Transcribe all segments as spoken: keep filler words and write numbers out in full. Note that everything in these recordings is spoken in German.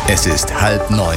Es ist halb neun.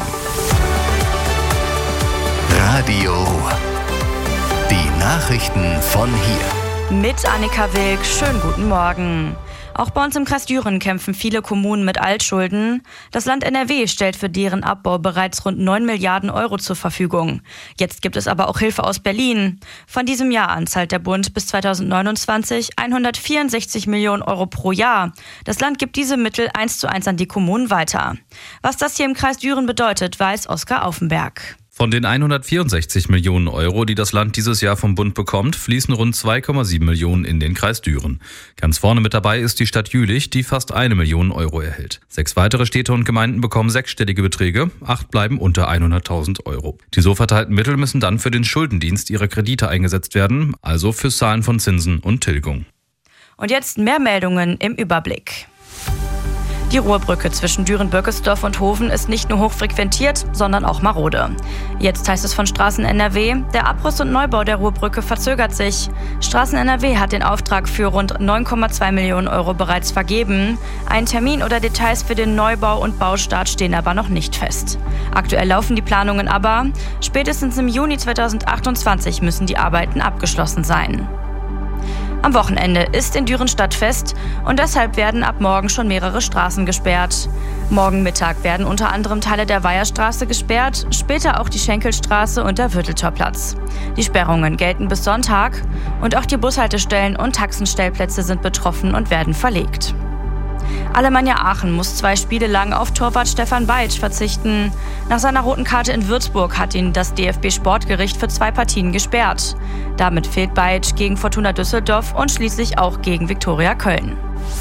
Radio Ruhr. Die Nachrichten von hier. Mit Annika Wilk, schönen guten Morgen. Auch bei uns im Kreis Düren kämpfen viele Kommunen mit Altschulden. Das Land N R W stellt für deren Abbau bereits rund neun Milliarden Euro zur Verfügung. Jetzt gibt es aber auch Hilfe aus Berlin. Von diesem Jahr an zahlt der Bund bis zweitausendneunundzwanzig hundertvierundsechzig Millionen Euro pro Jahr. Das Land gibt diese Mittel eins zu eins an die Kommunen weiter. Was das hier im Kreis Düren bedeutet, weiß Oskar Aufenberg. Von den hundertvierundsechzig Millionen Euro, die das Land dieses Jahr vom Bund bekommt, fließen rund zwei Komma sieben Millionen in den Kreis Düren. Ganz vorne mit dabei ist die Stadt Jülich, die fast eine Million Euro erhält. Sechs weitere Städte und Gemeinden bekommen sechsstellige Beträge, acht bleiben unter hunderttausend Euro. Die so verteilten Mittel müssen dann für den Schuldendienst ihrer Kredite eingesetzt werden, also fürs Zahlen von Zinsen und Tilgung. Und jetzt mehr Meldungen im Überblick. Die Ruhrbrücke zwischen Düren-Bürkesdorf und Hoven ist nicht nur hochfrequentiert, sondern auch marode. Jetzt heißt es von Straßen N R W, der Abriss und Neubau der Ruhrbrücke verzögert sich. Straßen N R W hat den Auftrag für rund neun Komma zwei Millionen Euro bereits vergeben. Ein Termin oder Details für den Neubau und Baustart stehen aber noch nicht fest. Aktuell laufen die Planungen aber. Spätestens im Juni zweitausendachtundzwanzig müssen die Arbeiten abgeschlossen sein. Am Wochenende ist in Düren Stadtfest und deshalb werden ab morgen schon mehrere Straßen gesperrt. Morgen Mittag werden unter anderem Teile der Weiherstraße gesperrt, später auch die Schenkelstraße und der Würteltorplatz. Die Sperrungen gelten bis Sonntag und auch die Bushaltestellen und Taxenstellplätze sind betroffen und werden verlegt. Alemannia Aachen muss zwei Spiele lang auf Torwart Stefan Beitsch verzichten. Nach seiner roten Karte in Würzburg hat ihn das D F B-Sportgericht für zwei Partien gesperrt. Damit fehlt Beitsch gegen Fortuna Düsseldorf und schließlich auch gegen Viktoria Köln.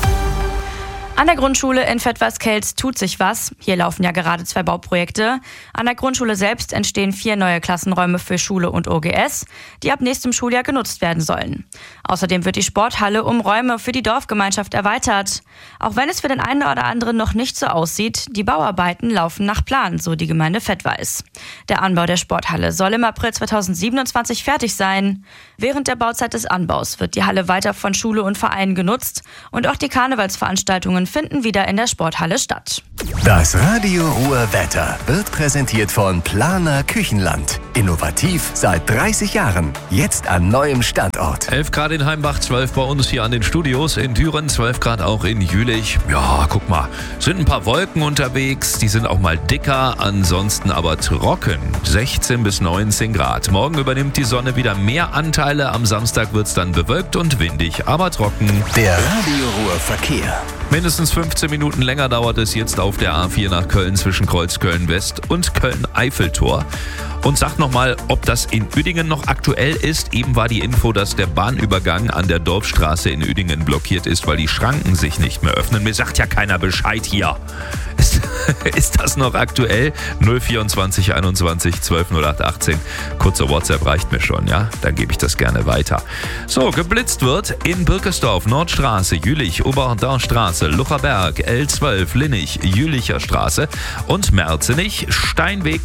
An der Grundschule in Vettweißkelz tut sich was. Hier laufen ja gerade zwei Bauprojekte. An der Grundschule selbst entstehen vier neue Klassenräume für Schule und O G S, die ab nächstem Schuljahr genutzt werden sollen. Außerdem wird die Sporthalle um Räume für die Dorfgemeinschaft erweitert. Auch wenn es für den einen oder anderen noch nicht so aussieht, die Bauarbeiten laufen nach Plan, so die Gemeinde Vettweiß. Der Anbau der Sporthalle soll im April zweitausendsiebenundzwanzig fertig sein. Während der Bauzeit des Anbaus wird die Halle weiter von Schule und Vereinen genutzt und auch die Karnevalsveranstaltungen finden wieder in der Sporthalle statt. Das Radio Ruhr Wetter wird präsentiert von Planer Küchenland. Innovativ seit dreißig Jahren. Jetzt an neuem Standort. elf Grad in Heimbach, zwölf bei uns hier an den Studios. In Düren zwölf Grad auch in Jülich. Ja, guck mal, sind ein paar Wolken unterwegs. Die sind auch mal dicker, ansonsten aber trocken. sechzehn bis neunzehn Grad. Morgen übernimmt die Sonne wieder mehr Anteile. Am Samstag wird es dann bewölkt und windig, aber trocken. Der Radio Ruhr Verkehr. Mindestens fünfzehn Minuten länger dauert es jetzt auf der A vier nach Köln zwischen Kreuzköln West und Köln-Eiffeltor. Und sagt nochmal, ob das in Uerdingen noch aktuell ist. Eben war die Info, dass der Bahnübergang an der Dorfstraße in Uerdingen blockiert ist, weil die Schranken sich nicht mehr öffnen. Mir sagt ja keiner Bescheid hier. Ist, ist das noch aktuell? null vierundzwanzig einundzwanzig zwölf null acht achtzehn. Kurzer WhatsApp reicht mir schon, ja? Dann gebe ich das gerne weiter. So, geblitzt wird in Birkesdorf, Nordstraße, Jülich, Oberhardinstraße, Lucherberg, L zwölf, Linnich, Jülicher Straße und Merzenich, Steinweg.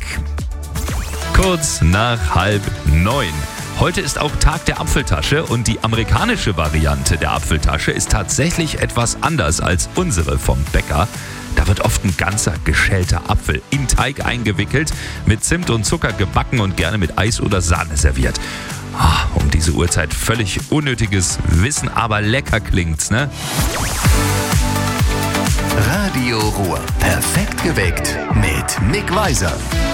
Kurz nach halb neun. Heute ist auch Tag der Apfeltasche und die amerikanische Variante der Apfeltasche ist tatsächlich etwas anders als unsere vom Bäcker. Da wird oft ein ganzer geschälter Apfel in Teig eingewickelt, mit Zimt und Zucker gebacken und gerne mit Eis oder Sahne serviert. Oh, um diese Uhrzeit völlig unnötiges Wissen, aber lecker klingt's, ne? Radio Ruhr. Perfekt geweckt mit Mick Weiser.